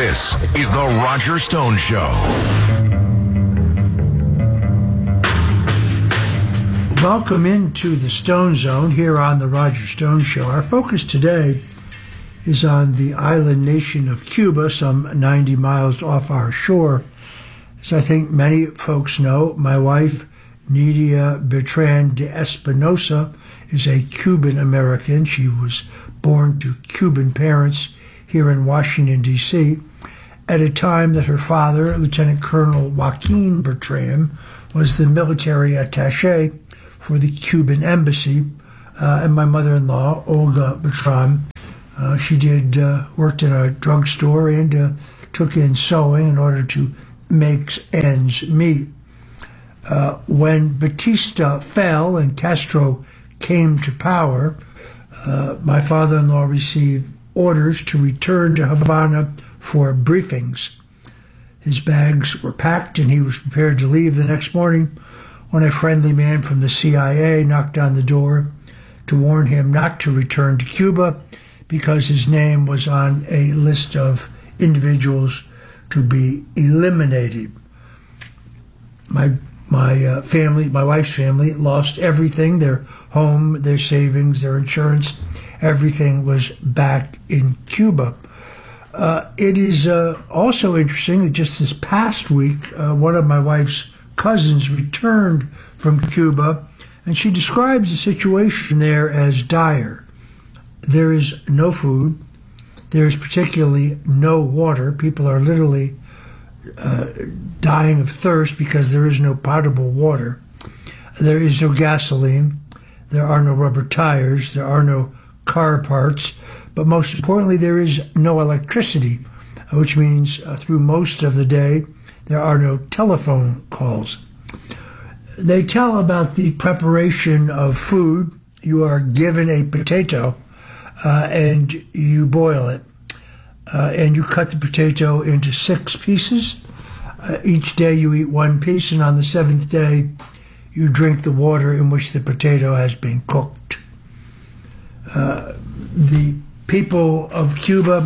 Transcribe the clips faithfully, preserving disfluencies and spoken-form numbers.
This is The Roger Stone Show. Welcome into the Stone Zone here on The Roger Stone Show. Our focus today is on the island nation of Cuba, some ninety miles off our shore. As I think many folks know, my wife, Nidia Bertrand de Espinosa, is a Cuban American. She was born to Cuban parents here in Washington, D C, at a time that her father, Lieutenant Colonel Joaquin Bertrand, was the military attache for the Cuban embassy, uh, and my mother-in-law, Olga Bertrand, uh, she did uh, worked in a drugstore and uh, took in sewing in order to make ends meet. Uh, when Batista fell and Castro came to power, uh, my father-in-law received orders to return to Havana for briefings. His bags were packed and he was prepared to leave the next morning when a friendly man from the C I A knocked on the door to warn him not to return to Cuba because his name was on a list of individuals to be eliminated. My my uh, family, my wife's family, lost everything, their home, their savings, their insurance. Everything was back in Cuba. Uh, it is uh, also interesting that just this past week, uh, one of my wife's cousins returned from Cuba, and she describes the situation there as dire. There is no food. There is particularly no water. People are literally uh, dying of thirst because there is no potable water. There is no gasoline. There are no rubber tires. There are no car parts, but most importantly, there is no electricity, which means uh, through most of the day, there are no telephone calls. They tell about the preparation of food. You are given a potato uh, and you boil it, uh, and you cut the potato into six pieces. Uh, each day you eat one piece, and on the seventh day, you drink the water in which the potato has been cooked. Uh, the people of Cuba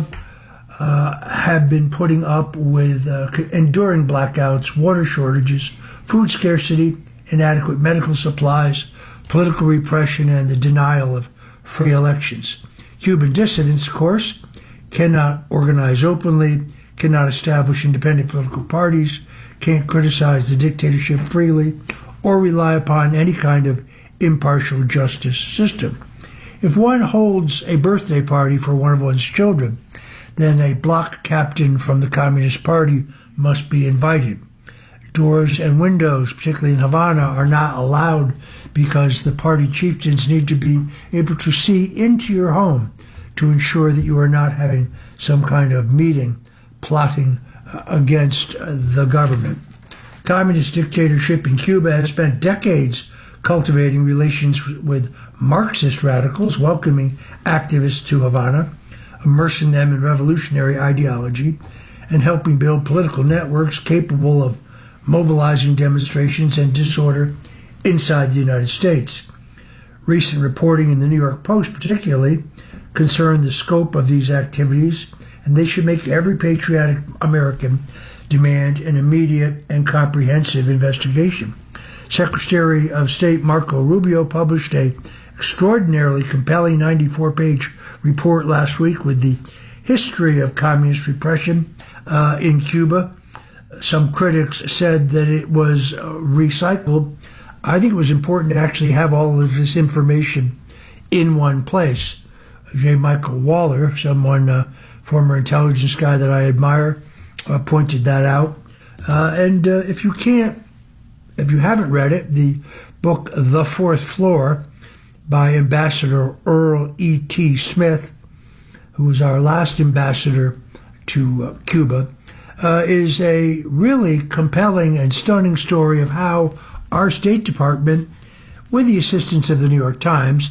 uh, have been putting up with uh, enduring blackouts, water shortages, food scarcity, inadequate medical supplies, political repression, and the denial of free elections. Cuban dissidents, of course, cannot organize openly, cannot establish independent political parties, can't criticize the dictatorship freely, or rely upon any kind of impartial justice system. If one holds a birthday party for one of one's children, then a block captain from the Communist Party must be invited. Doors and windows, particularly in Havana, are not allowed because the party chieftains need to be able to see into your home to ensure that you are not having some kind of meeting plotting uh, against uh, the government. Communist dictatorship in Cuba has spent decades cultivating relations with Marxist radicals, welcoming activists to Havana, immersing them in revolutionary ideology, and helping build political networks capable of mobilizing demonstrations and disorder inside the United States. Recent reporting in the New York Post particularly concerned the scope of these activities, and they should make every patriotic American demand an immediate and comprehensive investigation. Secretary of State Marco Rubio published a extraordinarily compelling ninety-four page report last week with the history of communist repression uh, in Cuba. Some critics said that it was uh, recycled. I think it was important to actually have all of this information in one place. J. Michael Waller, someone, uh, former intelligence guy that I admire, uh, pointed that out. Uh, and uh, if you can't, if you haven't read it, the book The Fourth Floor by Ambassador Earl E T. Smith, who was our last ambassador to uh, Cuba, uh, is a really compelling and stunning story of how our State Department, with the assistance of the New York Times,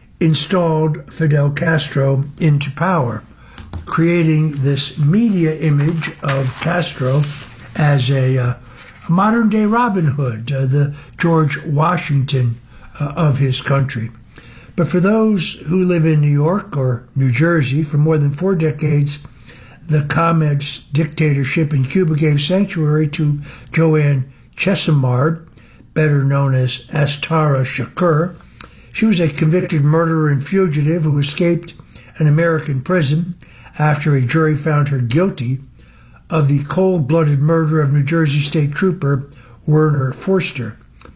installed Fidel Castro into power, creating this media image of Castro as a, uh, a modern-day Robin Hood, uh, the George Washington uh, of his country. But for those who live in New York or New Jersey for more than four decades, The communist dictatorship in Cuba gave sanctuary to Joanne Chesimard, better known as Astara Shakur. She was a convicted murderer and fugitive who escaped an American prison after a jury found her guilty of the cold-blooded murder of New Jersey State Trooper Werner Forster.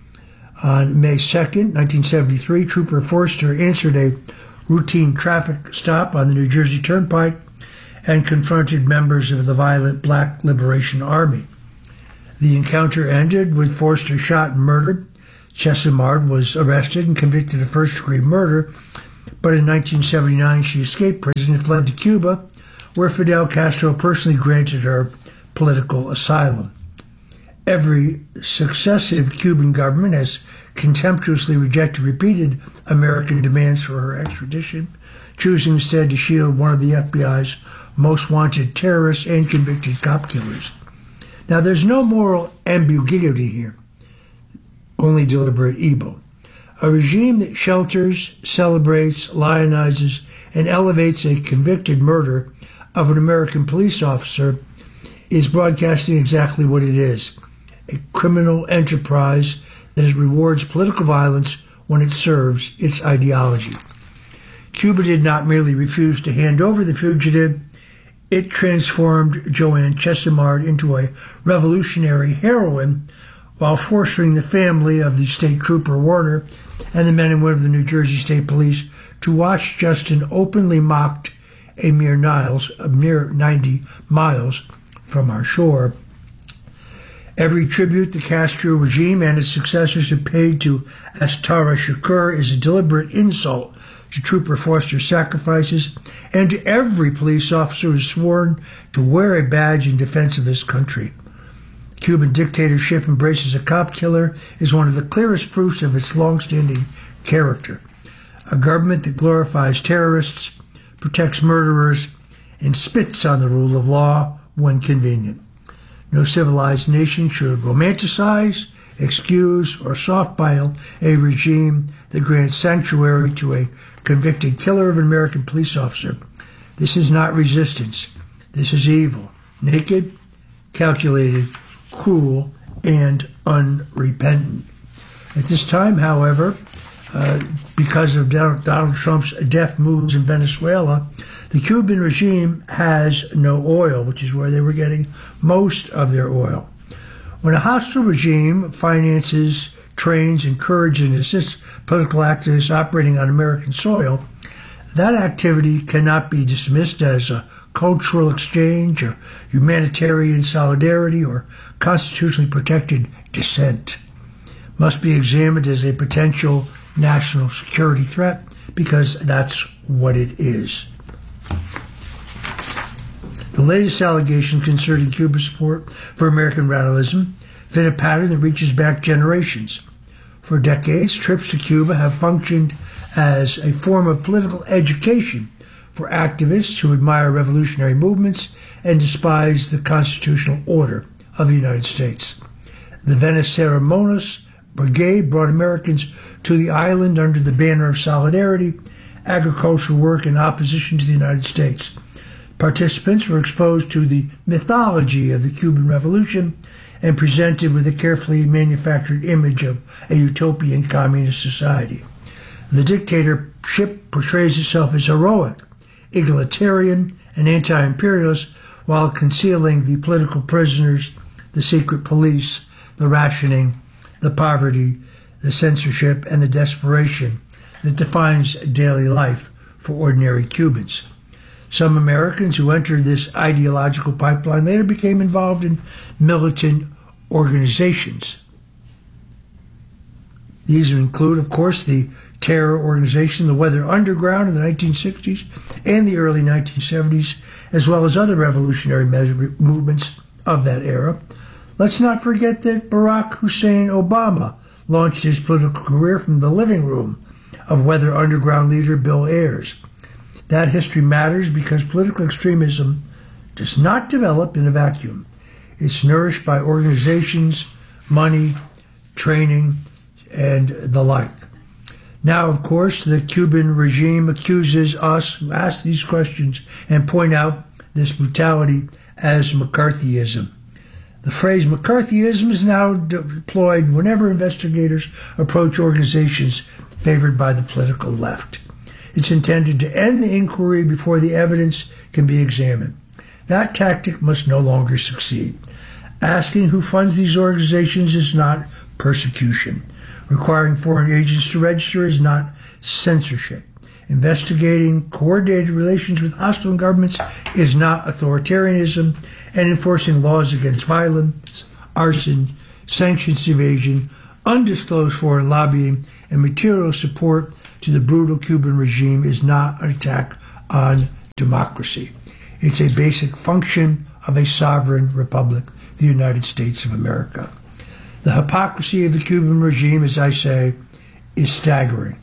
On May second, nineteen seventy-three, Trooper Forster answered a routine traffic stop on the New Jersey Turnpike and confronted members of the violent Black Liberation Army. The encounter ended with Forster shot and murdered. Chesimard was arrested and convicted of first-degree murder, but in nineteen seventy-nine she escaped prison and fled to Cuba, where Fidel Castro personally granted her political asylum. Every successive Cuban government has contemptuously rejected repeated American demands for her extradition, choosing instead to shield one of the F B I's most wanted terrorists and convicted cop killers. Now, there's no moral ambiguity here, only deliberate evil. A regime that shelters, celebrates, lionizes, and elevates a convicted murder of an American police officer is broadcasting exactly what it is, a criminal enterprise that rewards political violence when it serves its ideology. Cuba did not merely refuse to hand over the fugitive, it transformed Joanne Chesimard into a revolutionary heroine while forcing the family of the state trooper Werner and the men and women of the New Jersey State Police to watch Justin openly mocked a mere Niles, a mere ninety miles from our shore. Every tribute the Castro regime and its successors have paid to Astara Shakur is a deliberate insult to Trooper Forster's sacrifices and to every police officer who is sworn to wear a badge in defense of this country. Cuban dictatorship embraces a cop killer is one of the clearest proofs of its long-standing character. A government that glorifies terrorists, protects murderers, and spits on the rule of law when convenient. No civilized nation should romanticize, excuse, or soft-pile a regime that grants sanctuary to a convicted killer of an American police officer. This is not resistance. This is evil, naked, calculated, cruel, and unrepentant. At this time, however, uh, because of Donald Trump's deft moves in Venezuela, the Cuban regime has no oil, which is where they were getting most of their oil. When a hostile regime finances, trains, encourages, and assists political activists operating on American soil, that activity cannot be dismissed as a cultural exchange, or humanitarian solidarity, or constitutionally protected dissent. It must be examined as a potential national security threat, because that's what it is. The latest allegation concerning Cuba's support for American radicalism fit a pattern that reaches back generations. For decades, trips to Cuba have functioned as a form of political education for activists who admire revolutionary movements and despise the constitutional order of the United States. The Veneceromonas Brigade brought Americans to the island under the banner of solidarity, agricultural work, and opposition to the United States. Participants were exposed to the mythology of the Cuban Revolution and presented with a carefully manufactured image of a utopian communist society. The dictatorship portrays itself as heroic, egalitarian, and anti-imperialist while concealing the political prisoners, the secret police, the rationing, the poverty, the censorship, and the desperation that defines daily life for ordinary Cubans. Some Americans who entered this ideological pipeline later became involved in militant organizations. These include, of course, the terror organization, the Weather Underground in the nineteen sixties and the early nineteen seventies, as well as other revolutionary movements of that era. Let's not forget that Barack Hussein Obama launched his political career from the living room of Weather Underground leader Bill Ayers. That history matters because political extremism does not develop in a vacuum. It's nourished by organizations, money, training, and the like. Now, of course, the Cuban regime accuses us who ask these questions and point out this brutality as McCarthyism. The phrase McCarthyism is now deployed whenever investigators approach organizations favored by the political left. It's intended to end the inquiry before the evidence can be examined. That tactic must no longer succeed. Asking who funds these organizations is not persecution. Requiring foreign agents to register is not censorship. Investigating coordinated relations with hostile governments is not authoritarianism, and enforcing laws against violence, arson, sanctions evasion, undisclosed foreign lobbying, and material support to the brutal Cuban regime is not an attack on democracy. It's a basic function of a sovereign republic, the United States of America. The hypocrisy of the Cuban regime, as I say, is staggering.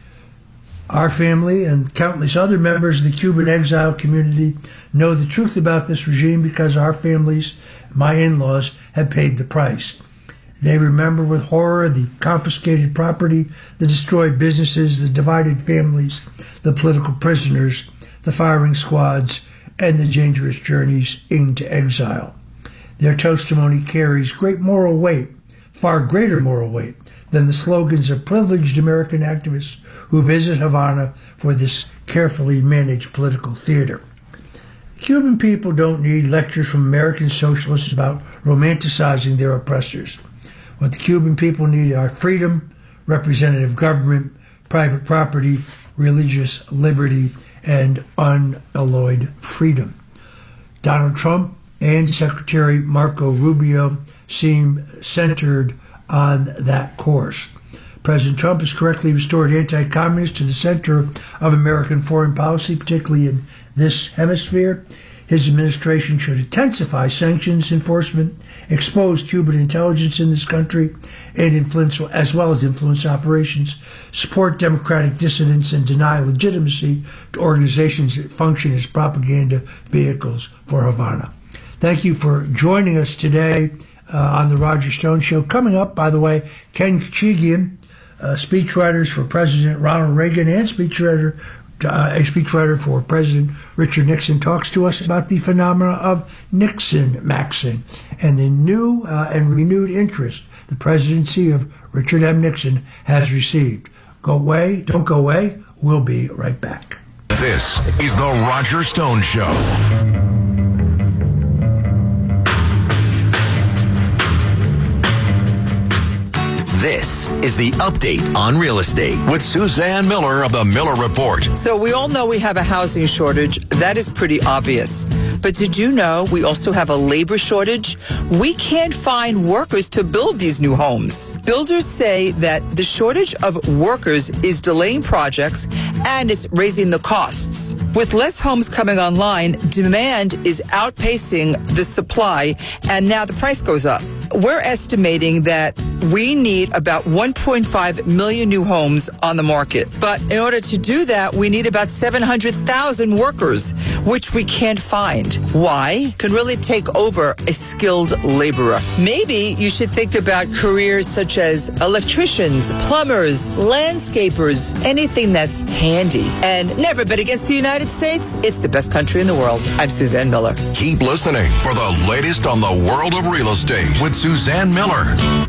Our family and countless other members of the Cuban exile community know the truth about this regime because our families, my in-laws, have paid the price. They remember with horror the confiscated property, the destroyed businesses, the divided families, the political prisoners, the firing squads, and the dangerous journeys into exile. Their testimony carries great moral weight, far greater moral weight, than the slogans of privileged American activists who visit Havana for this carefully managed political theater. Cuban people don't need lectures from American socialists about romanticizing their oppressors. What the Cuban people need are freedom, representative government, private property, religious liberty, and unalloyed freedom. Donald Trump and Secretary Marco Rubio seem centered on that course. President Trump has correctly restored anti-communists to the center of American foreign policy, particularly in this hemisphere. His administration should intensify sanctions enforcement, expose Cuban intelligence in this country, and influence, as well as influence operations, support democratic dissidents, and deny legitimacy to organizations that function as propaganda vehicles for Havana. Thank you for joining us today uh, on the Roger Stone Show. Coming up, by the way, Ken Kachigian, uh, speechwriters for President Ronald Reagan and speechwriter Uh, a speechwriter for President Richard Nixon, talks to us about the phenomena of Nixon-maxing and the new uh, and renewed interest the presidency of Richard M. Nixon has received. Go away, don't go away. We'll be right back. This is the Roger Stone Show. This is the Update on Real Estate with Suzanne Miller of the Miller Report. So we all know we have a housing shortage. That is pretty obvious. But did you know we also have a labor shortage? We can't find workers to build these new homes. Builders say that the shortage of workers is delaying projects and it's raising the costs. With less homes coming online, demand is outpacing the supply, and now the price goes up. We're estimating that we need about one point five million new homes on the market. But in order to do that, we need about seven hundred thousand workers, which we can't find. Why? Can really take over a skilled laborer. Maybe you should think about careers such as electricians, plumbers, landscapers, anything that's handy. And never bet against the United States. It's the best country in the world. I'm Suzanne Miller. Keep listening for the latest on the world of real estate with Suzanne Miller.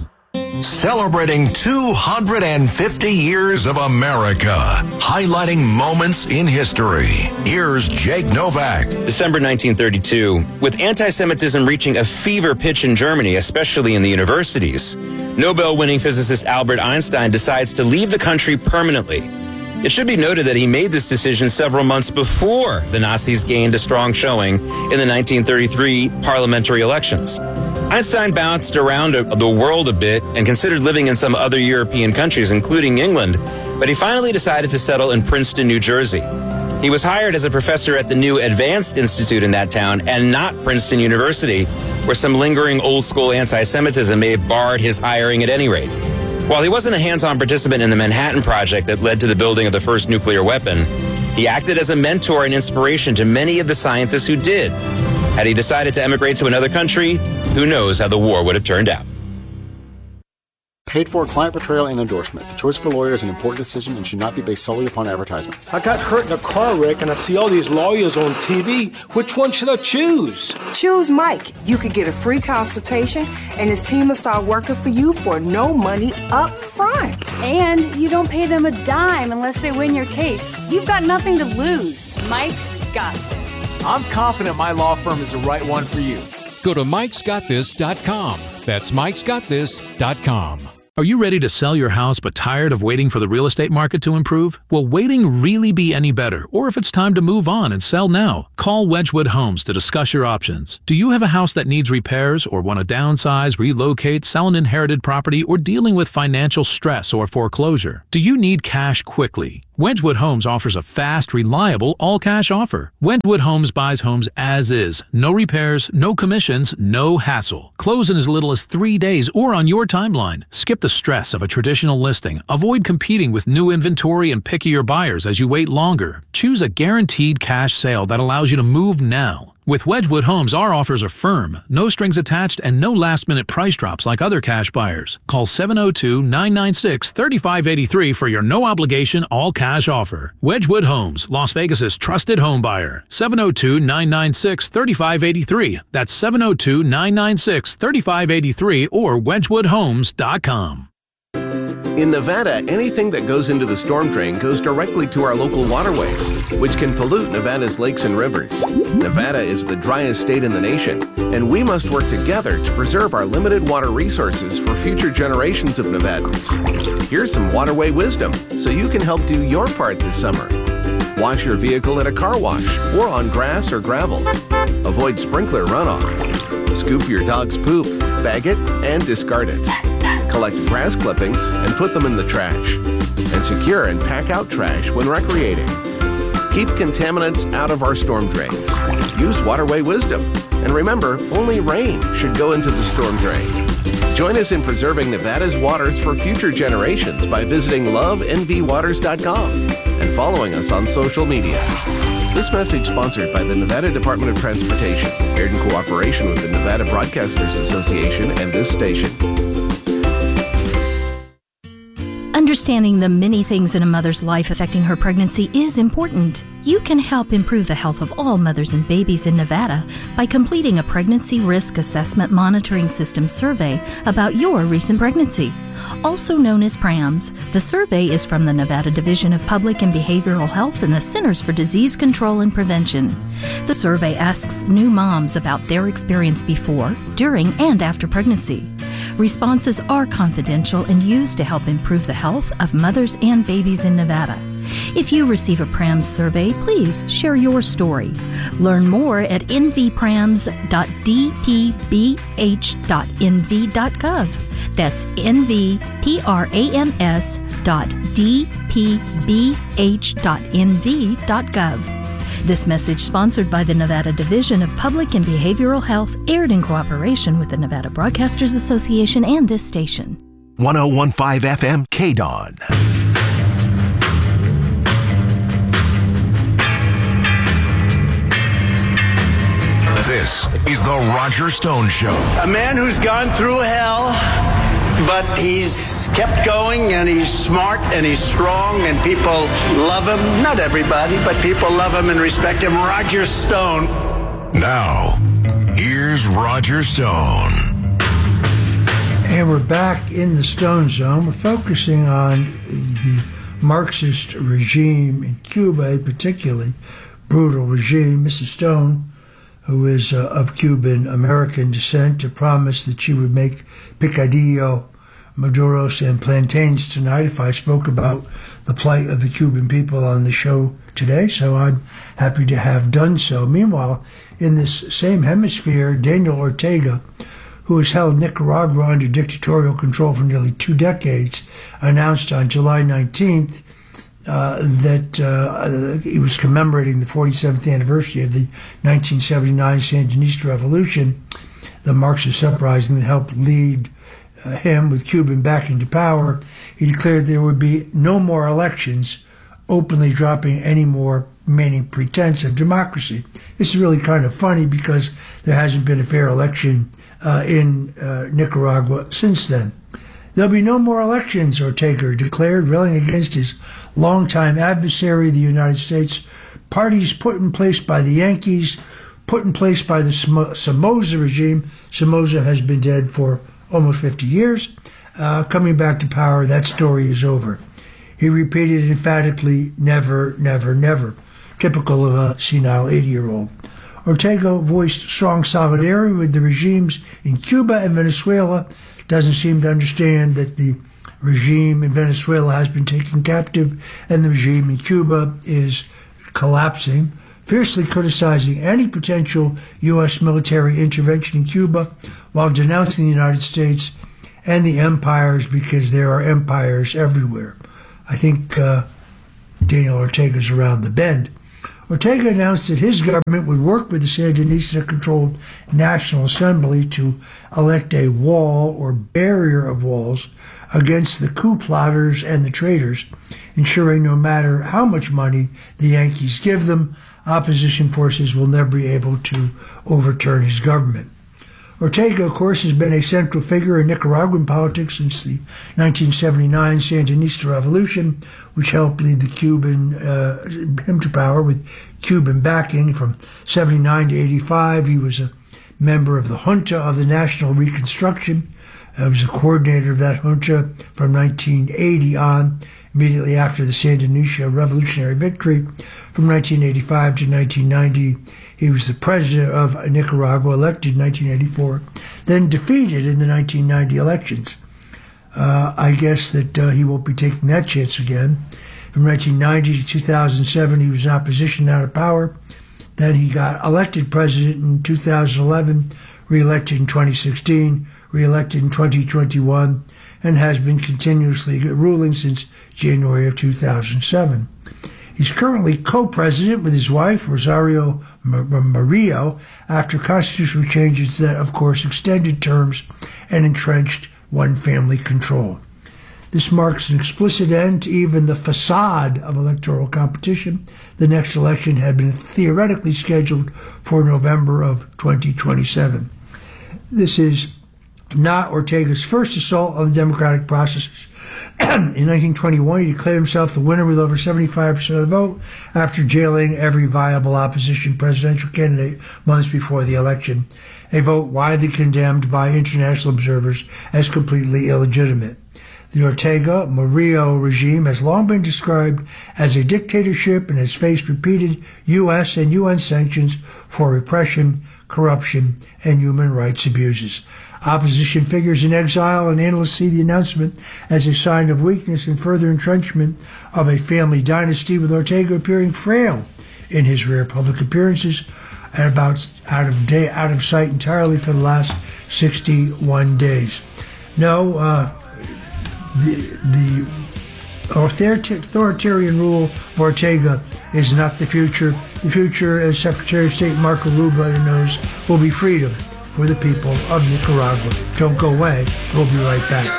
Celebrating two hundred fifty years of America, highlighting moments in history. Here's Jake Novak. December nineteen thirty-two. With anti-Semitism reaching a fever pitch in Germany, especially in the universities, Nobel-winning physicist Albert Einstein decides to leave the country permanently. It should be noted that he made this decision several months before the Nazis gained a strong showing in the nineteen thirty-three parliamentary elections. Einstein bounced around the world a bit and considered living in some other European countries, including England, but he finally decided to settle in Princeton, New Jersey. He was hired as a professor at the new Advanced Institute in that town and not Princeton University, where some lingering old-school anti-Semitism may have barred his hiring at any rate. While he wasn't a hands-on participant in the Manhattan Project that led to the building of the first nuclear weapon, he acted as a mentor and inspiration to many of the scientists who did. Had he decided to emigrate to another country, who knows how the war would have turned out. Paid for client portrayal and endorsement. The choice of a lawyer is an important decision and should not be based solely upon advertisements. I got hurt in a car wreck and I see all these lawyers on T V. Which one should I choose? Choose Mike. You could get a free consultation and his team will start working for you for no money up front. And you don't pay them a dime unless they win your case. You've got nothing to lose. Mike's got this. I'm confident my law firm is the right one for you. Go to mikes got this dot com. That's mikes got this dot com. Are you ready to sell your house but tired of waiting for the real estate market to improve? Will waiting really be any better? Or if it's time to move on and sell now, call Wedgwood Homes to discuss your options. Do you have a house that needs repairs or want to downsize, relocate, sell an inherited property, or dealing with financial stress or foreclosure? Do you need cash quickly? Wedgwood Homes offers a fast, reliable, all-cash offer. Wedgwood Homes buys homes as is. No repairs, no commissions, no hassle. Close in as little as three days or on your timeline. Skip the stress of a traditional listing. Avoid competing with new inventory and pickier buyers as you wait longer. Choose a guaranteed cash sale that allows you to move now. With Wedgwood Homes, our offers are firm, no strings attached, and no last-minute price drops like other cash buyers. Call seven oh two, nine nine six, three five eight three for your no-obligation, all-cash offer. Wedgwood Homes, Las Vegas's trusted home buyer. seven oh two, nine nine six, three five eight three. That's seven oh two, nine nine six, three five eight three or wedgwood homes dot com. In Nevada, anything that goes into the storm drain goes directly to our local waterways, which can pollute Nevada's lakes and rivers. Nevada is the driest state in the nation, and we must work together to preserve our limited water resources for future generations of Nevadans. Here's some waterway wisdom so you can help do your part this summer. Wash your vehicle at a car wash or on grass or gravel. Avoid sprinkler runoff. Scoop your dog's poop, bag it, and discard it. Collect grass clippings and put them in the trash. And secure and pack out trash when recreating. Keep contaminants out of our storm drains. Use waterway wisdom. And remember, only rain should go into the storm drain. Join us in preserving Nevada's waters for future generations by visiting love n v waters dot com and following us on social media. This message sponsored by the Nevada Department of Transportation, aired in cooperation with the Nevada Broadcasters Association and this station. Understanding the many things in a mother's life affecting her pregnancy is important. You can help improve the health of all mothers and babies in Nevada by completing a Pregnancy Risk Assessment Monitoring System survey about your recent pregnancy. Also known as PRAMS, the survey is from the Nevada Division of Public and Behavioral Health and the Centers for Disease Control and Prevention. The survey asks new moms about their experience before, during, and after pregnancy. Responses are confidential and used to help improve the health of mothers and babies in Nevada. If you receive a PRAMS survey, please share your story. Learn more at n v prams dot d p b h dot n v dot gov. That's n v prams dot d p b h dot n v dot gov. This message sponsored by the Nevada Division of Public and Behavioral Health, aired in cooperation with the Nevada Broadcasters Association and this station. one oh one point five F M K D O N. This is the Roger Stone Show. A man who's gone through hell, but he's kept going, and he's smart, and he's strong, and people love him. Not everybody, but people love him and respect him. Roger Stone. Now, here's Roger Stone. And we're back in the Stone Zone. We're focusing on the Marxist regime in Cuba, a particularly brutal regime. Missus Stone, who is uh, of Cuban-American descent, promised that she would make picadillo, maduros, and plantains tonight if I spoke about the plight of the Cuban people on the show today, so I'm happy to have done so. Meanwhile, in this same hemisphere, Daniel Ortega, who has held Nicaragua under dictatorial control for nearly two decades, announced on July nineteenth Uh, that uh, he was commemorating the forty-seventh anniversary of the nineteen seventy-nine Sandinista Revolution, the Marxist uprising that helped lead uh, him, with Cuban backing, to power. He declared there would be no more elections, openly dropping any more remaining pretense of democracy. This is really kind of funny because there hasn't been a fair election uh, in uh, Nicaragua since then. There'll be no more elections, Ortega declared, railing against his longtime adversary, the United States. Parties put in place by the Yankees, put in place by the Somoza regime. Somoza has been dead for almost fifty years. Uh, coming back to power, that story is over. He repeated emphatically, never, never, never, typical of a senile eighty-year-old. Ortega voiced strong solidarity with the regimes in Cuba and Venezuela, doesn't seem to understand that the regime in Venezuela has been taken captive and the regime in Cuba is collapsing, fiercely criticizing any potential U S military intervention in Cuba while denouncing the United States and the empires because there are empires everywhere. I think uh, Daniel Ortega's around the bend. Ortega announced that his government would work with the Sandinista-controlled National Assembly to elect a wall or barrier of walls against the coup plotters and the traitors, ensuring no matter how much money the Yankees give them, opposition forces will never be able to overturn his government. Ortega, of course, has been a central figure in Nicaraguan politics since the nineteen seventy-nine Sandinista Revolution, which helped lead the Cuban uh, him to power with Cuban backing. From seventy-nine to eighty-five, he was a member of the Junta of the National Reconstruction. He was a coordinator of that junta from nineteen eighty on, immediately after the Sandinista revolutionary victory. From nineteen eighty-five to nineteen ninety, he was the president of Nicaragua, elected in nineteen eighty-four, then defeated in the nineteen ninety elections. Uh, I guess that uh, he won't be taking that chance again. From nineteen ninety to two thousand seven, he was in opposition out of power. Then he got elected president in two thousand eleven, re-elected in twenty sixteen, re-elected in twenty twenty-one, and has been continuously ruling since January of two thousand seven. He's currently co-president with his wife, Rosario Murillo, after constitutional changes that, of course, extended terms and entrenched one-family control. This marks an explicit end to even the facade of electoral competition. The next election had been theoretically scheduled for November of twenty twenty-seven. This is not Ortega's first assault on the democratic processes. In nineteen twenty-one, he declared himself the winner with over seventy-five percent of the vote after jailing every viable opposition presidential candidate months before the election, a vote widely condemned by international observers as completely illegitimate. The Ortega-Murillo regime has long been described as a dictatorship and has faced repeated U S and U N sanctions for repression, corruption, and human rights abuses. Opposition figures in exile and analysts see the announcement as a sign of weakness and further entrenchment of a family dynasty, with Ortega appearing frail in his rare public appearances and about out of day, out of sight entirely for the last sixty-one days. No, uh, the the authoritarian rule of Ortega is not the future. The future, as Secretary of State Marco Rubio knows, will be freedom for the people of Nicaragua. Don't go away. We'll be right back.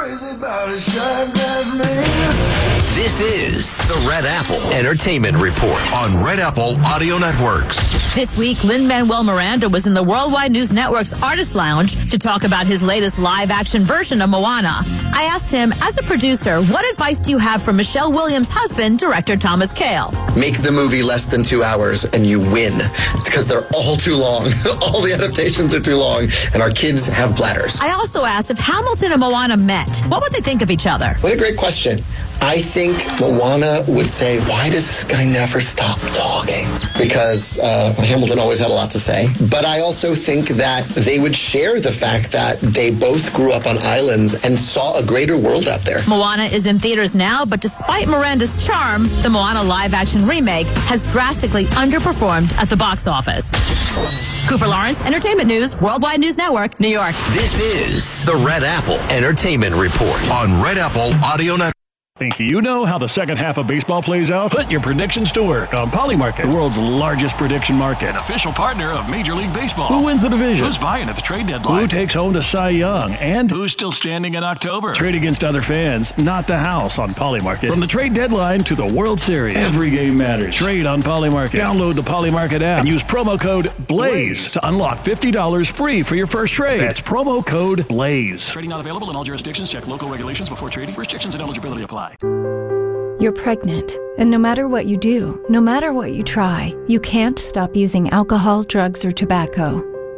This is the Red Apple Entertainment Report on Red Apple Audio Networks. This week, Lin-Manuel Miranda was in the Worldwide News Network's Artist Lounge to talk about his latest live-action version of Moana. I asked him, as a producer, what advice do you have for Michelle Williams' husband, director Thomas Kail? Make the movie less than two hours and you win, because they're all too long. All the adaptations are too long, and our kids have bladders. I also asked if Hamilton and Moana met, what would they think of each other? What a great question. I think Moana would say, why does this guy never stop talking? Because uh, Hamilton always had a lot to say. But I also think that they would share the fact that they both grew up on islands and saw a greater world out there. Moana is in theaters now, but despite Miranda's charm, the Moana live-action remake has drastically underperformed at the box office. Cooper Lawrence, Entertainment News, Worldwide News Network, New York. This is the Red Apple Entertainment Report on Red Apple Audio Network. Think you know how the second half of baseball plays out? Put your predictions to work on Polymarket, the world's largest prediction market. An official partner of Major League Baseball. Who wins the division? Who's buying at the trade deadline? Who takes home the Cy Young? And who's still standing in October? Trade against other fans, not the house on Polymarket. From the trade deadline to the World Series, every game matters. Trade on Polymarket. Download the Polymarket app and use promo code BLAZE to unlock fifty dollars free for your first trade. That's promo code BLAZE. Trading not available in all jurisdictions. Check local regulations before trading. Restrictions and eligibility apply. You're pregnant, and no matter what you do, no matter what you try, you can't stop using alcohol, drugs, or tobacco.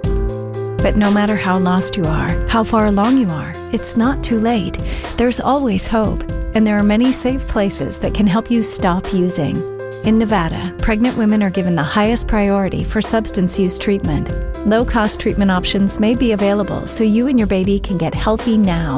But no matter how lost you are, how far along you are, it's not too late. There's always hope, and there are many safe places that can help you stop using. In Nevada, pregnant women are given the highest priority for substance use treatment. Low-cost treatment options may be available so you and your baby can get healthy now.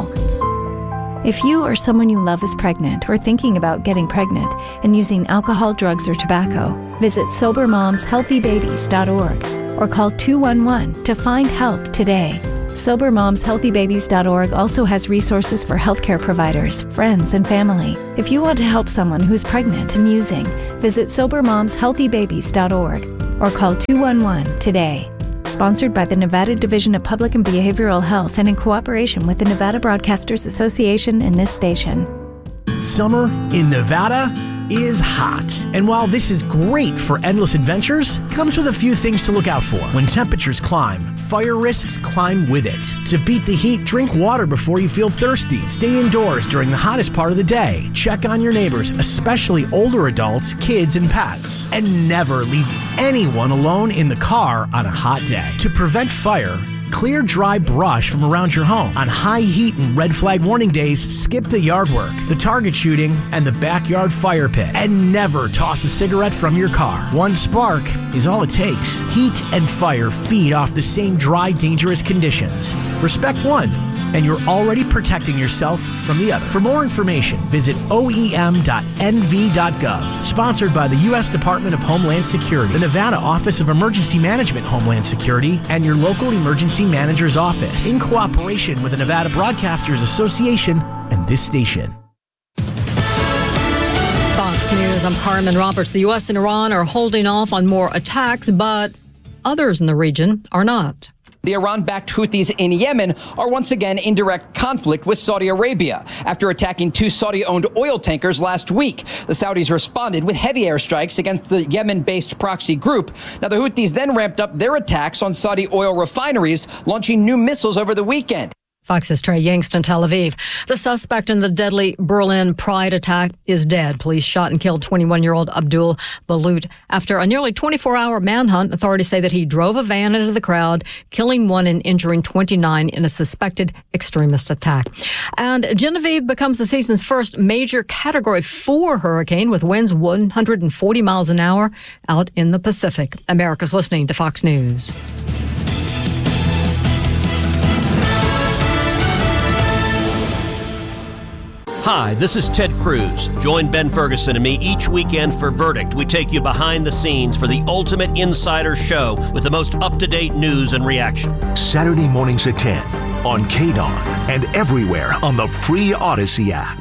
If you or someone you love is pregnant or thinking about getting pregnant and using alcohol, drugs, or tobacco, visit sober moms healthy babies dot org or call two one one to find help today. sober moms healthy babies dot org also has resources for healthcare providers, friends, and family. If you want to help someone who's pregnant and using, visit sober moms healthy babies dot org or call two one one today. Sponsored by the Nevada Division of Public and Behavioral Health and in cooperation with the Nevada Broadcasters Association and this station. Summer in Nevada is hot. And while this is great for endless adventures, comes with a few things to look out for. When temperatures climb, fire risks climb with it. To beat the heat, drink water before you feel thirsty. Stay indoors during the hottest part of the day. Check on your neighbors, especially older adults, kids, and pets. And never leave anyone alone in the car on a hot day. To prevent fire, clear dry brush from around your home. On high heat and red flag warning days, skip the yard work, the target shooting, and the backyard fire pit. And never toss a cigarette from your car. One spark is all it takes. Heat and fire feed off the same dry, dangerous conditions. Respect one, and you're already protecting yourself from the other. For more information, visit O E M dot N V dot gov. Sponsored by the U S Department of Homeland Security, the Nevada Office of Emergency Management Homeland Security, and your local emergency manager's office, in cooperation with the Nevada Broadcasters Association and this station. Fox News, I'm Carmen Roberts. The U S and Iran are holding off on more attacks, but others in the region are not. The Iran-backed Houthis in Yemen are once again in direct conflict with Saudi Arabia after attacking two Saudi-owned oil tankers last week. The Saudis responded with heavy airstrikes against the Yemen-based proxy group. Now, the Houthis then ramped up their attacks on Saudi oil refineries, launching new missiles over the weekend. Fox's Trey Yangston, Tel Aviv. The suspect in the deadly Berlin Pride attack is dead. Police shot and killed twenty-one-year-old Abdul Balut. After a nearly twenty-four hour manhunt, authorities say that he drove a van into the crowd, killing one and injuring twenty-nine in a suspected extremist attack. And Genevieve becomes the season's first major Category four hurricane with winds one hundred forty miles an hour out in the Pacific. America's listening to Fox News. Hi, this is Ted Cruz. Join Ben Ferguson and me each weekend for Verdict. We take you behind the scenes for the ultimate insider show with the most up-to-date news and reaction. Saturday mornings at ten on K D O N and everywhere on the free Odyssey app.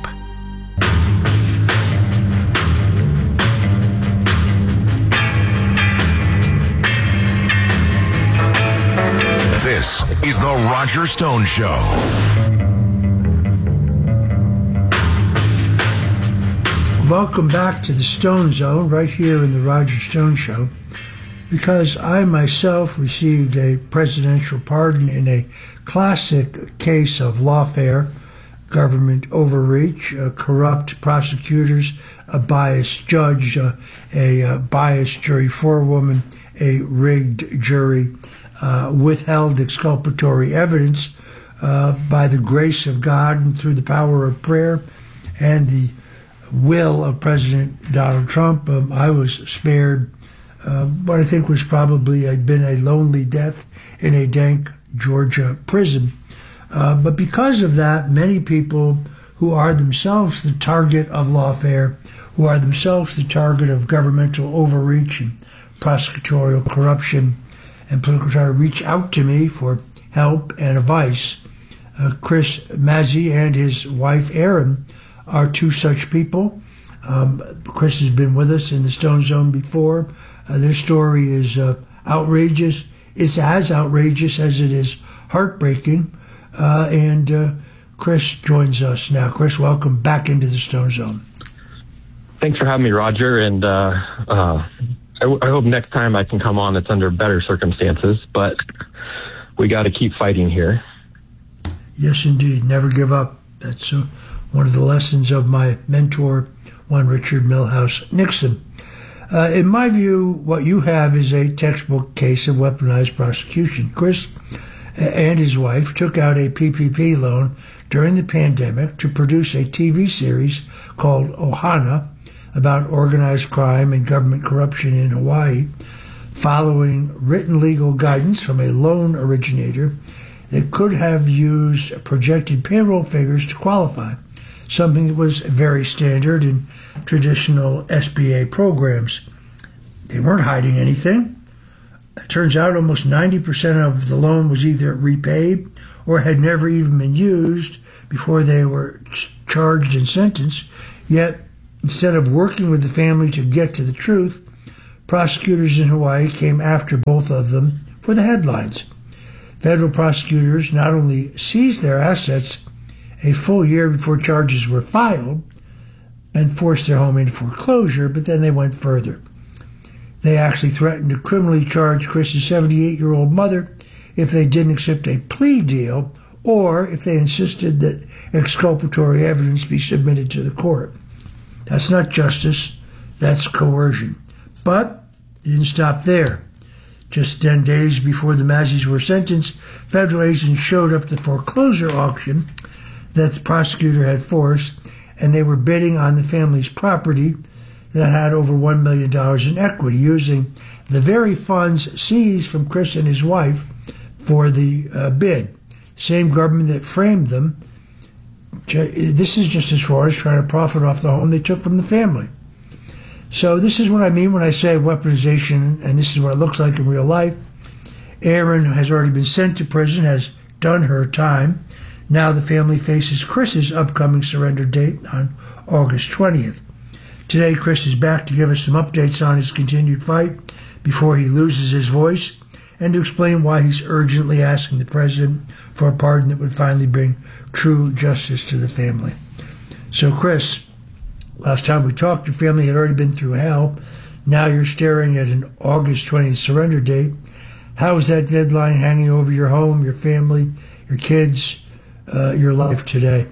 This is the Roger Stone Show. Welcome back to the Stone Zone, right here in the Roger Stone Show, because I myself received a presidential pardon in a classic case of lawfare, government overreach, uh, corrupt prosecutors, a biased judge, uh, a uh, biased jury forewoman, a rigged jury, uh, withheld exculpatory evidence uh, by the grace of God and through the power of prayer and the will of President Donald Trump. Um, I was spared uh, what I think was probably had been a lonely death in a dank Georgia prison. Uh, but because of that, many people who are themselves the target of lawfare, who are themselves the target of governmental overreach and prosecutorial corruption, and political try to reach out to me for help and advice. Uh, Chris Mazzy and his wife Erin are two such people. Um, Chris has been with us in the Stone Zone before. Uh, their story is uh, outrageous. It's as outrageous as it is heartbreaking. Uh, and uh, Chris joins us now. Chris, welcome back into the Stone Zone. Thanks for having me, Roger. And uh, uh, I, w- I hope next time I can come on, it's under better circumstances. But we got to keep fighting here. Yes, indeed. Never give up. That's uh, one of the lessons of my mentor, one Richard Milhouse Nixon. Uh, in my view, what you have is a textbook case of weaponized prosecution. Chris and his wife took out a P P P loan during the pandemic to produce a T V series called Ohana about organized crime and government corruption in Hawaii, following written legal guidance from a loan originator that could have used projected payroll figures to qualify, something that was very standard in traditional S B A programs. They weren't hiding anything. It turns out almost ninety percent of the loan was either repaid or had never even been used before they were ch- charged and sentenced. Yet, instead of working with the family to get to the truth, prosecutors in Hawaii came after both of them for the headlines. Federal prosecutors not only seized their assets a full year before charges were filed and forced their home into foreclosure, but then they went further. They actually threatened to criminally charge Chris's seventy-eight-year-old mother if they didn't accept a plea deal or if they insisted that exculpatory evidence be submitted to the court. That's not justice, that's coercion. But it didn't stop there. Just ten days before the Mazzies were sentenced, federal agents showed up at the foreclosure auction that the prosecutor had forced, and they were bidding on the family's property that had over one million dollars in equity, using the very funds seized from Chris and his wife for the uh, bid. Same government that framed them. This is just as far as trying to profit off the home they took from the family. So this is what I mean when I say weaponization, and this is what it looks like in real life. Erin has already been sent to prison, has done her time. Now the family faces Chris's upcoming surrender date on August twentieth. Today, Chris is back to give us some updates on his continued fight before he loses his voice and to explain why he's urgently asking the president for a pardon that would finally bring true justice to the family. So, Chris, last time we talked, your family had already been through hell. Now you're staring at an August twentieth surrender date. How is that deadline hanging over your home, your family, your kids, uh, your life today?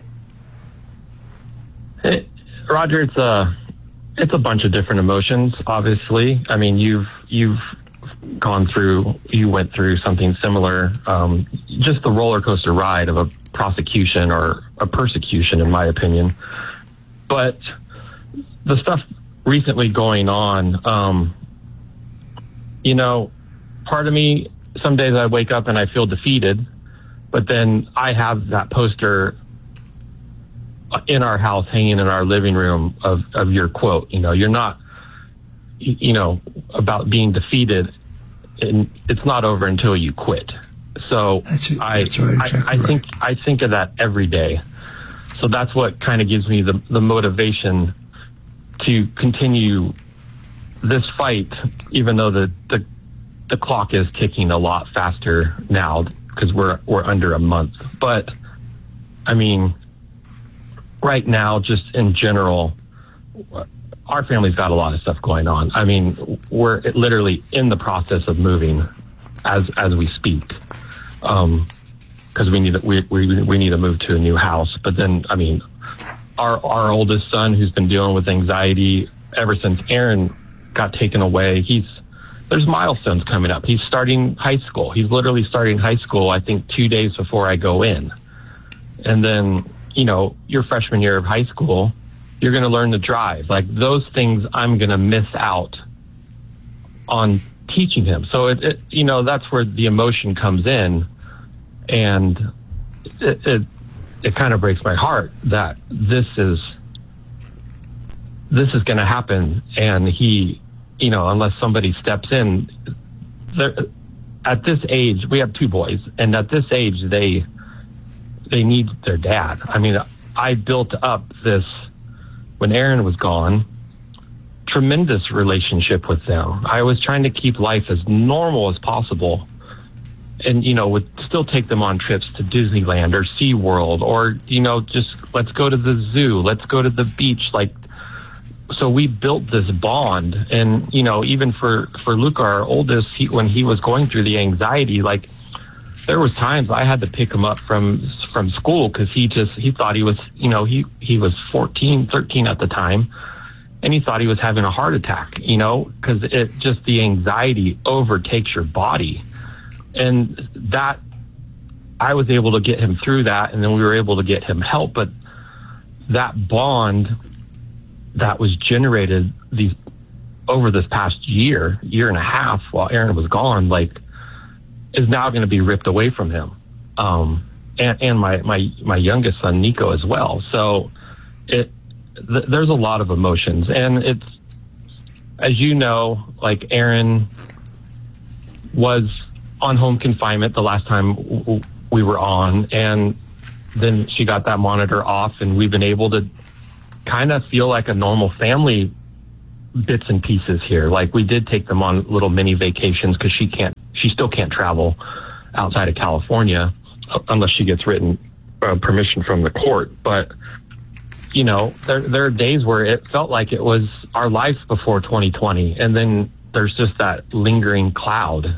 Hey, Roger, it's a it's a bunch of different emotions. Obviously, I mean you've you've gone through, you went through something similar. Um, just the roller coaster ride of a prosecution or a persecution, in my opinion. But the stuff recently going on, um, you know, part of me, some days I wake up and I feel defeated, but then I have that poster in our house hanging in our living room of, of your quote, you know, you're not, you know, about being defeated, and it's not over until you quit. So that's, I, that's right, exactly I, I think, right. I think of that every day. So that's what kind of gives me the, the motivation to continue this fight, even though the, the, the clock is ticking a lot faster now because we're, we're under a month. But I mean, right now, just in general, our family's got a lot of stuff going on. I mean, we're literally in the process of moving as as we speak, um, because we need we, we we need to move to a new house. But then, I mean, our our oldest son, who's been dealing with anxiety ever since Erin got taken away, he's there's milestones coming up. He's starting high school. He's literally starting high school, I think, two days before I go in, and then, you know, your freshman year of high school, you're going to learn to drive. Like, those things I'm going to miss out on teaching him. So, it, it, you know, that's where the emotion comes in. And it, it, it kind of breaks my heart that this is, this is going to happen. And he, you know, unless somebody steps in, at this age, we have two boys, and at this age, they, they need their dad. I mean, I built up this when Aaron was gone, tremendous relationship with them. I was trying to keep life as normal as possible, and, you know, would still take them on trips to Disneyland or SeaWorld, or, you know, just let's go to the zoo, let's go to the beach. Like, so we built this bond. And, you know, even for, for Luke, our oldest, he, when he was going through the anxiety, like, there was times I had to pick him up from, from school because he just, he thought he was, you know, he, he was fourteen, thirteen at the time. And he thought he was having a heart attack, you know, because it just, the anxiety overtakes your body. And that, I was able to get him through that, and then we were able to get him help. But that bond that was generated these over this past year, year and a half while Aaron was gone, like, is now going to be ripped away from him. Um, and, and my, my, my youngest son, Nico, as well. So it, th- there's a lot of emotions, and it's, as you know, like, Aaron was on home confinement the last time w- we were on, and then she got that monitor off, and we've been able to kind of feel like a normal family, bits and pieces here. Like, we did take them on little mini vacations because she can't, she still can't travel outside of California unless she gets written uh, permission from the court. But, you know, there, there are days where it felt like it was our life before twenty twenty. And then there's just that lingering cloud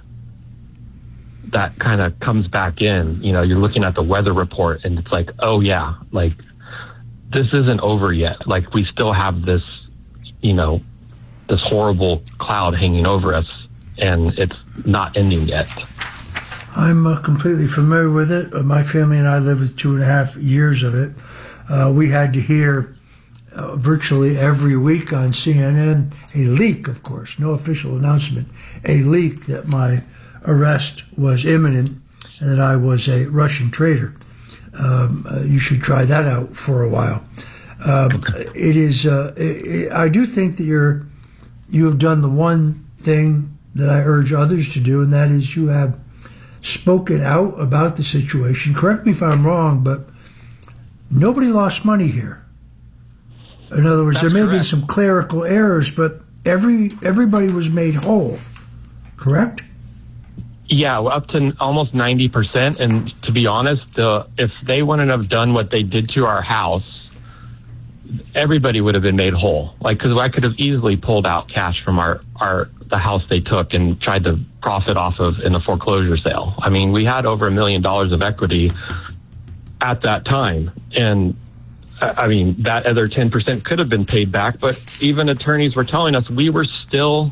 that kind of comes back in. You know, you're looking at the weather report and it's like, oh yeah, like, this isn't over yet. Like, we still have this, you know, this horrible cloud hanging over us, and it's not ending yet. I'm uh, completely familiar with it. Uh, my family and I lived with two and a half years of it. Uh, we had to hear uh, virtually every week on C N N a leak, of course, no official announcement, a leak that my arrest was imminent and that I was a Russian traitor. Um, uh, you should try that out for a while. Um, it is. Uh, it, it, I do think that you're. You have done the one thing that I urge others to do, and that is you have spoken out about the situation. Correct me if I'm wrong, but nobody lost money here. In other words, That's there may have been some clerical errors, but every everybody was made whole. Correct? Yeah, up to almost ninety percent. And to be honest, uh, if they wouldn't have done what they did to our house, everybody would have been made whole. Like, because I could have easily pulled out cash from our, our the house they took and tried to profit off of in a foreclosure sale. I mean, we had over a million dollars of equity at that time. And I mean, that other ten percent could have been paid back, but even attorneys were telling us we were still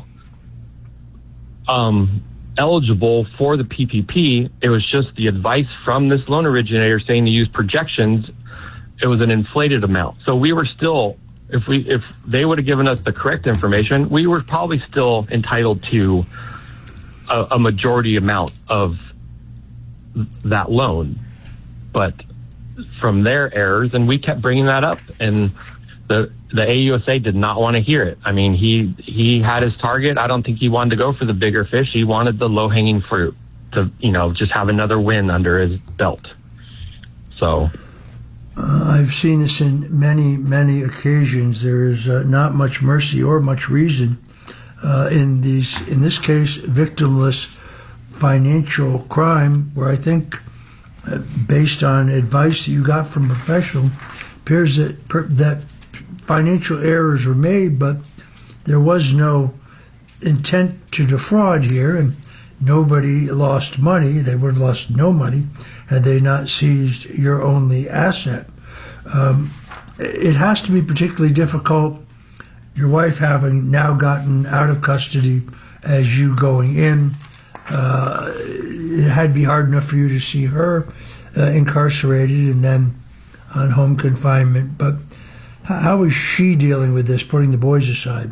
um, eligible for the P P P. It was just the advice from this loan originator saying to use projections. It was an inflated amount. So we were still, if we, if they would have given us the correct information, we were probably still entitled to a, a majority amount of that loan. But from their errors, and we kept bringing that up, and the the A U S A did not want to hear it. I mean, he he had his target. I don't think he wanted to go for the bigger fish. He wanted the low hanging fruit to, you know, just have another win under his belt. So. Uh, I've seen this in many, many occasions. There is uh, not much mercy or much reason uh, in these, in this case, victimless financial crime, where I think, uh, based on advice that you got from a professional, appears that per, that financial errors were made, but there was no intent to defraud here, and nobody lost money. They would have lost no money had they not seized your only asset. Um, it has to be particularly difficult, your wife having now gotten out of custody as you going in. Uh, it had to be hard enough for you to see her uh, incarcerated and then on home confinement. But how is she dealing with this, putting the boys aside?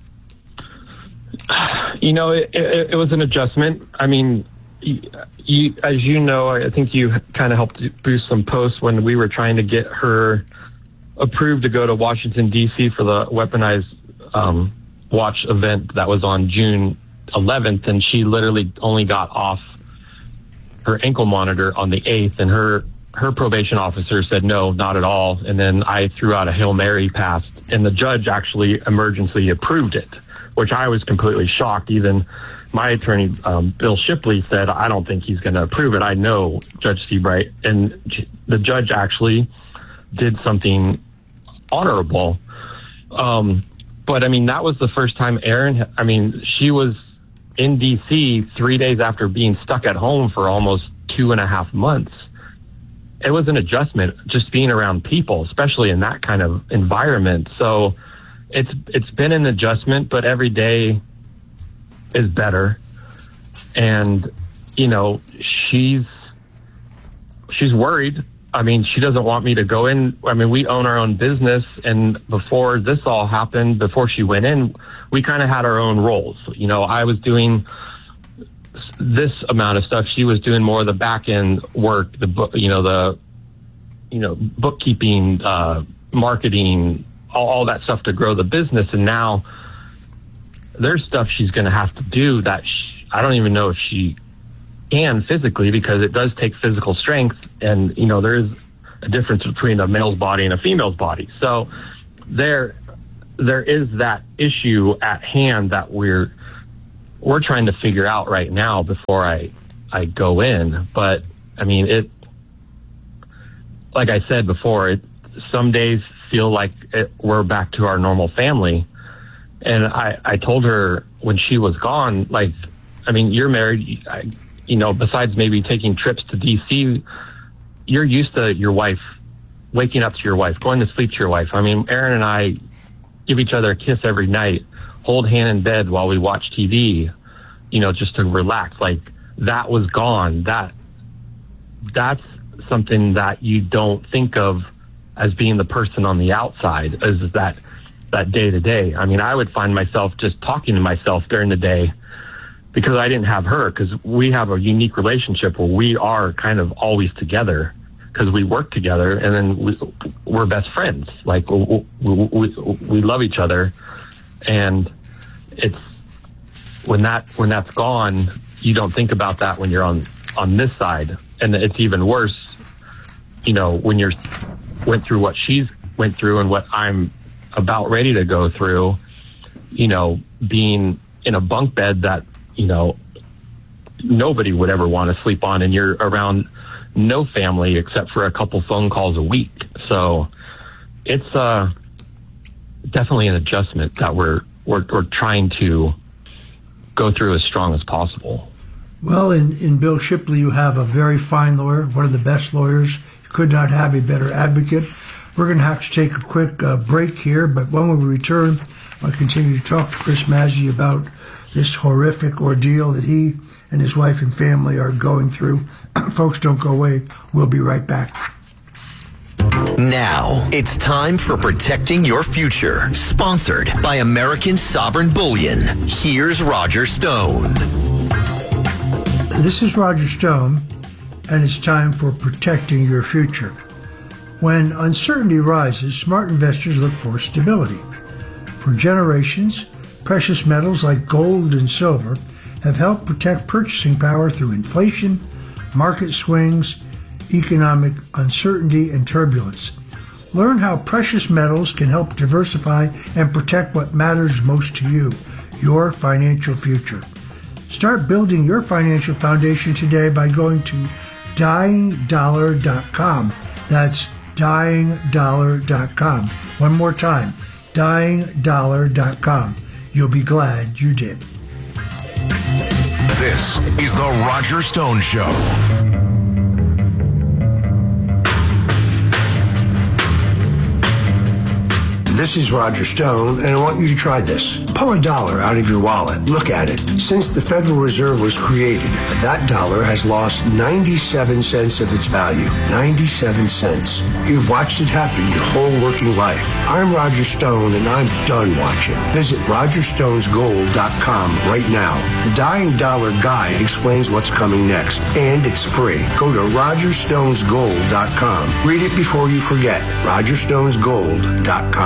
You know, it, it, it was an adjustment. I mean, You, as you know, I think you kind of helped boost some posts when we were trying to get her approved to go to Washington, D C for the Weaponized um, Watch event that was on June eleventh, and she literally only got off her ankle monitor on the eighth, and her her probation officer said, no, not at all. And then I threw out a Hail Mary pass, and the judge actually emergency approved it, which I was completely shocked. Even my attorney, um, Bill Shipley, said, I don't think he's going to approve it. I know Judge Seabright. And the judge actually did something honorable. Um, but, I mean, that was the first time Erin, I mean, she was in D C three days after being stuck at home for almost two and a half months. It was an adjustment just being around people, especially in that kind of environment. So it's it's been an adjustment, but every day is better. And, you know, she's she's worried. I mean, she doesn't want me to go in. I mean, we own our own business. And before this all happened, before she went in, we kind of had our own roles. You know, I was doing this amount of stuff. She was doing more of the back end work, the book, you know, the, you know, bookkeeping, uh, marketing, all, all that stuff to grow the business. And now there's stuff she's going to have to do that she, I don't even know if she can physically, because it does take physical strength. And, you know, there is a difference between a male's body and a female's body. So there, there is that issue at hand that we're, we're trying to figure out right now before I, I go in. But I mean, it, like I said before, it, some days feel like it, we're back to our normal family. And I, I told her when she was gone, like, I mean, you're married, I, you know, besides maybe taking trips to D C, you're used to your wife, waking up to your wife, going to sleep to your wife. I mean, Erin and I give each other a kiss every night, hold hand in bed while we watch T V, you know, just to relax. Like, that was gone. That, that's something that you don't think of as being the person on the outside, is that, that day to day. I mean, I would find myself just talking to myself during the day because I didn't have her, because we have a unique relationship where we are kind of always together because we work together, and then we, we're best friends. Like, we, we, we love each other. And it's, when that, when that's gone, you don't think about that when you're on, on this side. And it's even worse, you know, when you're went through what she's went through and what I'm about ready to go through, you know, being in a bunk bed that, you know, nobody would ever want to sleep on, and you're around no family except for a couple phone calls a week. So it's uh, definitely an adjustment that we're, we're, we're trying to go through as strong as possible. Well, in, in Bill Shipley, you have a very fine lawyer, one of the best lawyers. You could not have a better advocate. We're going to have to take a quick uh, break here, but when we return, I'll continue to talk to Chris Mazzy about this horrific ordeal that he and his wife and family are going through. Folks, don't go away. We'll be right back. Now, it's time for Protecting Your Future, sponsored by American Sovereign Bullion. Here's Roger Stone. This is Roger Stone, and it's time for Protecting Your Future. When uncertainty rises, smart investors look for stability. For generations, precious metals like gold and silver have helped protect purchasing power through inflation, market swings, economic uncertainty, and turbulence. Learn how precious metals can help diversify and protect what matters most to you, your financial future. Start building your financial foundation today by going to dying dollar dot com. That's dying dollar dot com. One more time, dying dollar dot com. You'll be glad you did. This is the Roger Stone Show. This is Roger Stone, and I want you to try this. Pull a dollar out of your wallet. Look at it. Since the Federal Reserve was created, that dollar has lost ninety-seven cents of its value. ninety-seven cents. You've watched it happen your whole working life. I'm Roger Stone, and I'm done watching. Visit roger stones gold dot com right now. The Dying Dollar Guide explains what's coming next, and it's free. Go to roger stones gold dot com. Read it before you forget. roger stones gold dot com.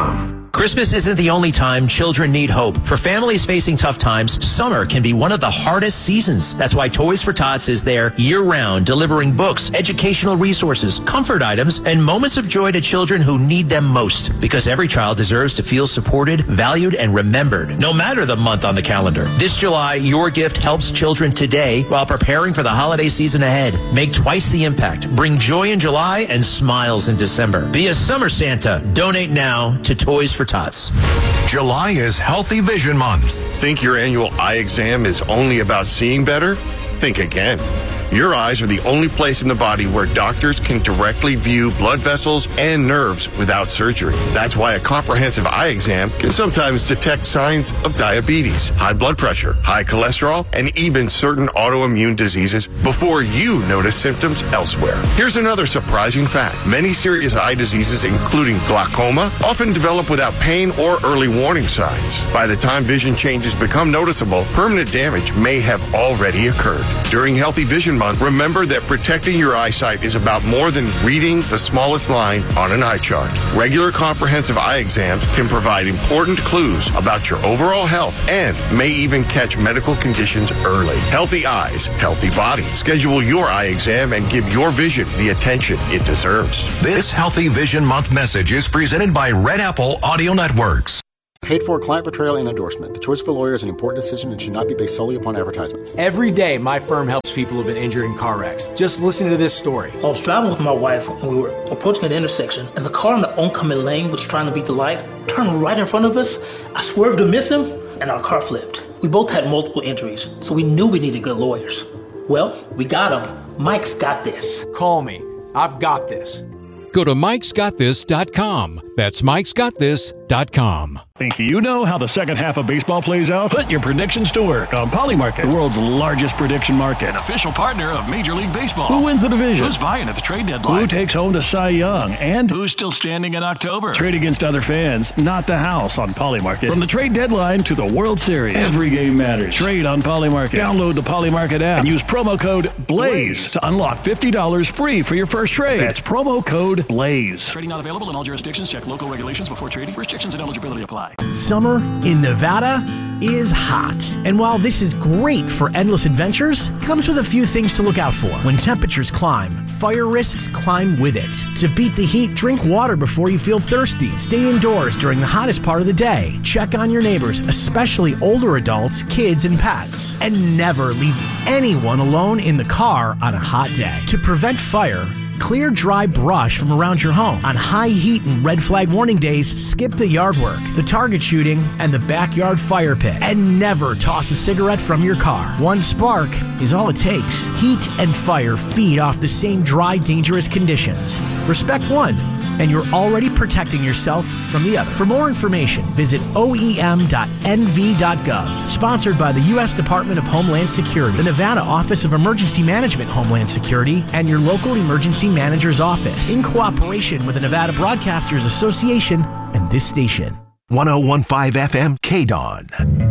Christmas isn't the only time children need hope. For families facing tough times, summer can be one of the hardest seasons. That's why Toys for Tots is there year-round, delivering books, educational resources, comfort items, and moments of joy to children who need them most. Because every child deserves to feel supported, valued, and remembered, no matter the month on the calendar. This July, your gift helps children today while preparing for the holiday season ahead. Make twice the impact. Bring joy in July and smiles in December. Be a summer Santa. Donate now to Toys for Tots. July is Healthy Vision Month. Think your annual eye exam is only about seeing better? Think again. Your eyes are the only place in the body where doctors can directly view blood vessels and nerves without surgery. That's why a comprehensive eye exam can sometimes detect signs of diabetes, high blood pressure, high cholesterol, and even certain autoimmune diseases before you notice symptoms elsewhere. Here's another surprising fact. Many serious eye diseases, including glaucoma, often develop without pain or early warning signs. By the time vision changes become noticeable, permanent damage may have already occurred. During Healthy Vision Month, remember that protecting your eyesight is about more than reading the smallest line on an eye chart. Regular comprehensive eye exams can provide important clues about your overall health and may even catch medical conditions early. Healthy eyes, healthy body. Schedule your eye exam and give your vision the attention it deserves. This Healthy Vision Month message is presented by Red Apple Audio Networks. Paid for client betrayal and endorsement. The choice of a lawyer is an important decision and should not be based solely upon advertisements. Every day, my firm helps people who've been injured in car wrecks. Just listen to this story. I was driving with my wife and we were approaching an intersection, and the car in the oncoming lane was trying to beat the light, turned right in front of us. I swerved to miss him, and our car flipped. We both had multiple injuries, so we knew we needed good lawyers. Well, we got him. Mike's got this. Call me. I've got this. Go to mikes got this dot com. That's mikes got this dot com. Think you know how the second half of baseball plays out? Put your predictions to work on Polymarket, the world's largest prediction market. An official partner of Major League Baseball. Who wins the division? Who's buying at the trade deadline? Who takes home the Cy Young? And who's still standing in October? Trade against other fans, not the house on Polymarket. From the trade deadline to the World Series, every game matters. Trade on Polymarket. Download the Polymarket app and use promo code BLAZE to unlock fifty dollars free for your first trade. That's promo code BLAZE. Trading not available in all jurisdictions. Check local regulations before trading. Restrictions and eligibility apply. Summer in Nevada is hot. And while this is great for endless adventures, comes with a few things to look out for. When temperatures climb, fire risks climb with it. To beat the heat, drink water before you feel thirsty. Stay indoors during the hottest part of the day. Check on your neighbors, especially older adults, kids, and pets. And never leave anyone alone in the car on a hot day. To prevent fire, clear dry brush from around your home. On high heat and red flag warning days, skip the yard work, the target shooting, and the backyard fire pit. And never toss a cigarette from your car. One spark is all it takes. Heat and fire feed off the same dry, dangerous conditions. Respect one, and you're already protecting yourself from the other. For more information, visit O E M dot N V dot gov. Sponsored by the U S Department of Homeland Security, the Nevada Office of Emergency Management Homeland Security, and your local emergency manager's office, in cooperation with the Nevada Broadcasters Association and this station. one oh one point five F M K D O N.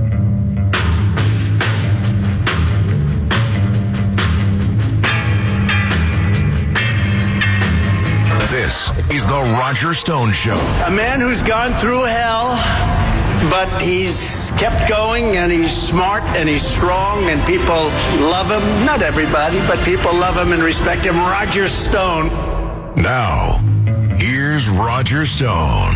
This is the Roger Stone Show. A man who's gone through hell, but he's kept going, and he's smart, and he's strong, and people love him. Not everybody, but people love him and respect him. Roger Stone. Now, here's Roger Stone.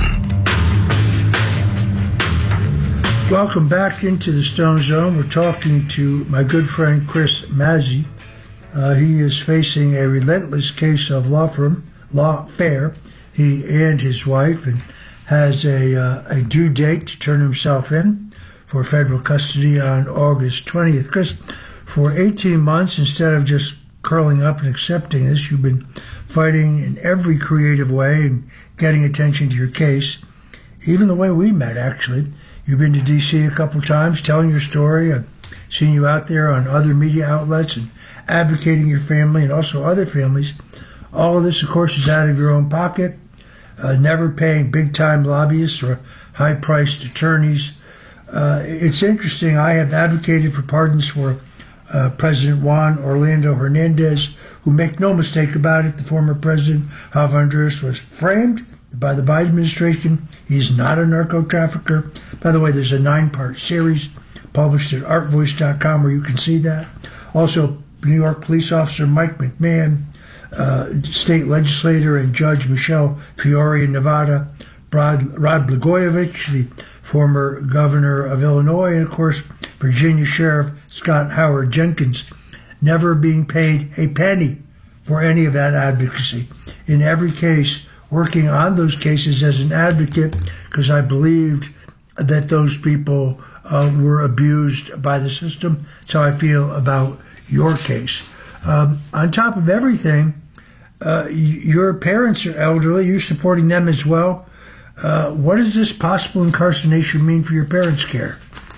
Welcome back into the Stone Zone. We're talking to my good friend Chris Mazzi. Uh, he is facing a relentless case of law firm, lawfare, he and his wife, and has a, uh, a due date to turn himself in for federal custody on August twentieth. Chris, for eighteen months, instead of just curling up and accepting this, you've been fighting in every creative way and getting attention to your case, even the way we met, actually. You've been to D C a couple times telling your story. I've seen you out there on other media outlets and advocating your family and also other families. All of this, of course, is out of your own pocket, uh, never paying big-time lobbyists or high-priced attorneys. Uh, it's interesting. I have advocated for pardons for uh, President Juan Orlando Hernandez, who, make no mistake about it, the former president of Honduras was framed, by the Biden administration. He's not a narco-trafficker. By the way, there's a nine-part series published at art voice dot com where you can see that. Also, New York police officer Mike McMahon, uh, state legislator and Judge Michelle Fiore in Nevada, Rod, Rod Blagojevich, the former governor of Illinois, and, of course, Virginia Sheriff Scott Howard Jenkins, never being paid a penny for any of that advocacy. In every case, working on those cases as an advocate, because I believed that those people uh, were abused by the system. That's how I feel about your case. Um, on top of everything, uh, your parents are elderly. You're supporting them as well. Uh, what does this possible incarceration mean for your parents' care?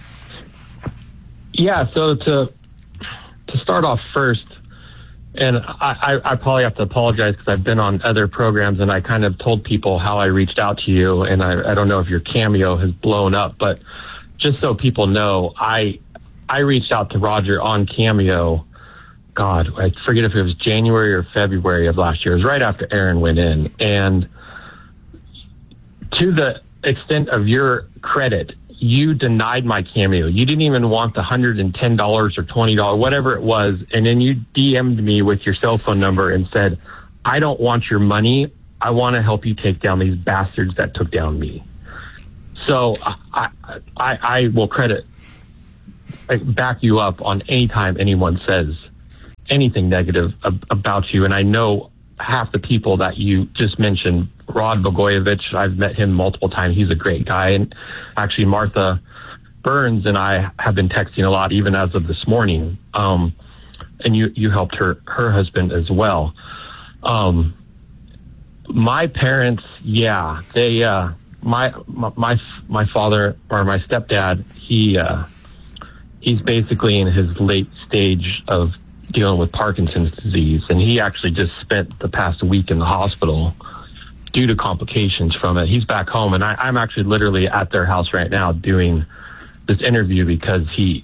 Yeah, so to to start off first, and I, I, I probably have to apologize because I've been on other programs and I kind of told people how I reached out to you, and I, I don't know if your Cameo has blown up, but just so people know, I I reached out to Roger on Cameo. God, I forget if it was January or February of last year. It was right after Aaron went in. And to the extent of your credit, you denied my Cameo. You didn't even want the one hundred ten dollars or twenty dollars, whatever it was. And then you D M'd me with your cell phone number and said, I don't want your money. I want to help you take down these bastards that took down me. So I, I, I will credit, I back you up on any time anyone says anything negative ab- about you. And I know half the people that you just mentioned, Rod Blagojevich, I've met him multiple times. He's a great guy. And actually Martha Burns and I have been texting a lot, even as of this morning. Um, and you, you helped her, her husband as well. Um, my parents, yeah, they, uh, my, my, my father or my stepdad, he, uh, he's basically in his late stage of dealing with Parkinson's disease. And he actually just spent the past week in the hospital due to complications from it. He's back home, and I, I'm actually literally at their house right now doing this interview because he,